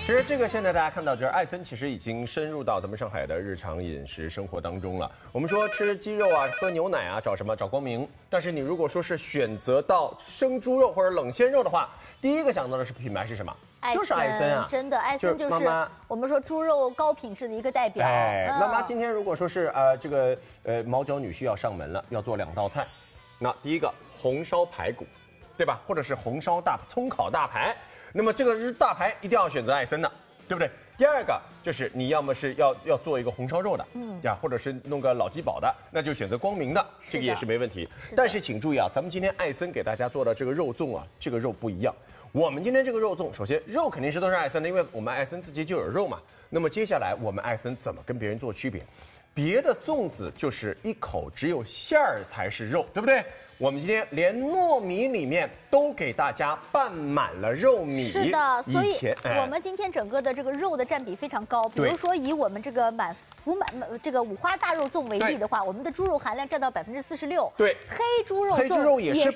其实这个现在大家看到，就是艾森其实已经深入到咱们上海的日常饮食生活当中了。我们说吃鸡肉啊，喝牛奶啊，找什么？找光明。但是你如果说是选择到生猪肉或者冷鲜肉的话，第一个想到的是品牌是什么？就是艾森啊， 真的，艾森就是我们说猪肉高品质的一个代表。 妈妈今天如果说是毛脚女婿要上门了，要做2道菜，那第一个红烧排骨，对吧？或者是红烧葱烤大排。那么这个大排一定要选择艾森的，对不对？第二个就是你要么是要做一个红烧肉的，或者是弄个老鸡煲的，那就选择光明的，这个也是没问题。但是请注意啊，咱们今天艾森给大家做的这个肉粽啊，这个肉不一样。我们今天这个肉粽，首先肉肯定是都是艾森的，因为我们艾森自己就有肉嘛。那么接下来我们艾森怎么跟别人做区别？别的粽子就是一口只有馅儿才是肉，对不对？我们今天连糯米里面都给大家拌满了肉米。 是的，所以我们今天整个的这个肉的占比非常高。比如说以我们这个这个五花大肉粽为例的话，我们的猪肉含量占到46%。 对， 黑猪肉也是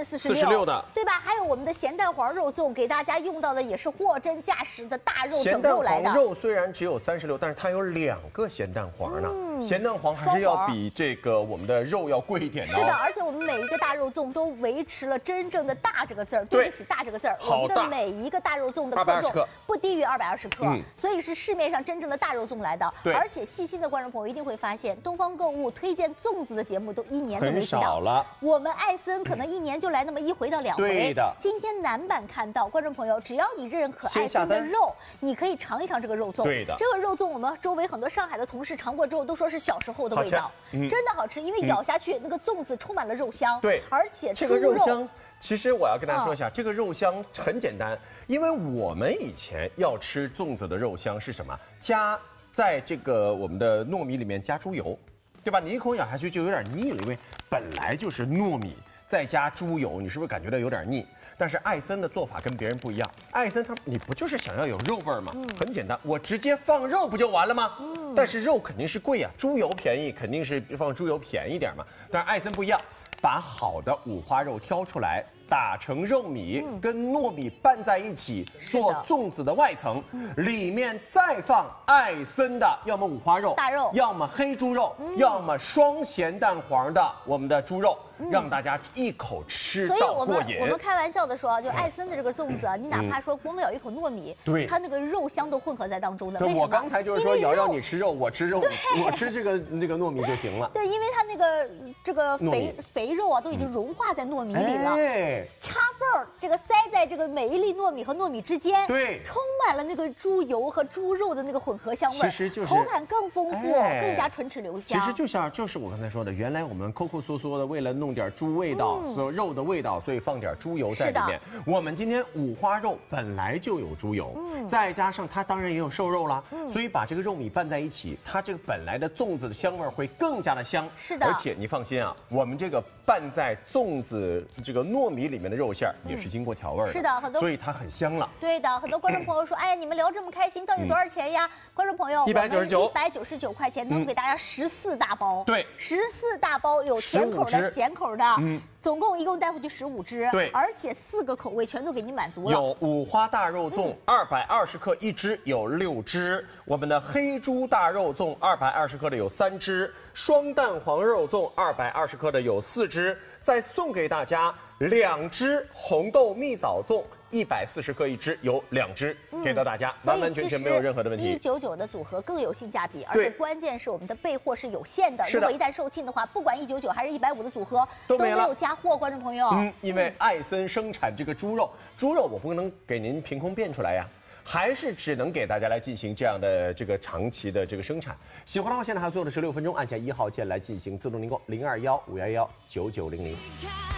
46% 的， 对吧？还有我们的咸蛋黄肉粽，给大家用到的也是货真价实的大肉整肉来的。 咸蛋黄肉虽然只有36%，但是它有2个咸蛋黄呢。咸蛋黄还是要比这个我们的肉要贵一点的。 是的，而且我们每一个大肉粽都维持了真正的大这个字儿，对得起大这个字儿。我们的每一个大肉粽的克重不低于220克，所以是市面上真正的大肉粽来的。而且细心的观众朋友一定会发现，东方购物推荐粽子的节目都1年都没几档了。我们艾森可能1年就来那么1回到2回。 对的。 今天南版看到观众朋友，只要你认可艾森的肉，你可以尝一尝这个肉粽。 对的。 这个肉粽我们周围很多上海的同事尝过之后都说是小时候的味道，真的好吃，因为咬下去那个粽子充满了肉香。 对， 而且这个肉香，其实我要跟大家说一下，这个肉香很简单，因为我们以前要吃粽子的肉香是什么？加在这个我们的糯米里面加猪油，对吧？你一口咬下去就有点腻了，因为本来就是糯米再加猪油，你是不是感觉到有点腻？但是艾森的做法跟别人不一样，艾森你不就是想要有肉味吗？很简单，我直接放肉不就完了吗？但是肉肯定是贵啊，猪油便宜肯定是放猪油便宜点嘛。但是艾森不一样，把好的五花肉挑出来，打成肉米，跟糯米拌在一起，做粽子的外层，里面再放艾森的，要么五花肉、 大肉， 要么黑猪肉，要么双咸蛋黄的我们的猪肉，让大家一口吃到过瘾。 所以我们开玩笑的说啊，就艾森的这个粽子啊，你哪怕说光咬一口糯米，对，它那个肉香都混合在当中的。 对，我刚才就是说瑶瑶你吃肉，我吃肉，我吃这个糯米就行了。 对，因为它那个这个肥肉啊都已经融化在糯米里了。插缝这个塞在这个每一粒糯米和糯米之间， 对， 充满了那个猪油和猪肉的那个混合香味， 其实就是口感更丰富，更加唇齿留香。 其实就是我刚才说的，原来我们抠抠缩缩的，为了弄点猪味道，肉的味道，所以放点猪油在里面。我们今天五花肉本来就有猪油，再加上它当然也有瘦肉啦，所以把这个肉米拌在一起，它这个本来的粽子的香味会更加的香。 是的， 而且你放心啊，我们这个拌在粽子这个糯米里面的肉馅也是经过调味的， 是的，很多， 所以它很香了。 对的，很多观众朋友说，哎呀，你们聊这么开心，到底多少钱呀？观众朋友，199块钱能给大家14大包， 对 ，14大包有甜口的、咸口的，总共一共带回去15只， 对， 而且4个口味全都给你满足了。 有五花大肉粽220克1只，有6只；我们的黑猪大肉粽220克的有3只；双蛋黄肉粽220克的有4只。再送给大家2只红豆蜜枣粽，140克1只，有2只给到大家，完完全全没有任何的问题。 199的组合更有性价比，而且关键是我们的备货是有限的，如果一旦售罄的话，不管199还是150的组合都没有加货，观众朋友。 因为艾森生产这个猪肉我不能给您凭空变出来呀。还是只能给大家来进行这样的这个长期的这个生产。喜欢的话，现在还有最后的16分钟，按下1号键来进行自动订购，0215119900。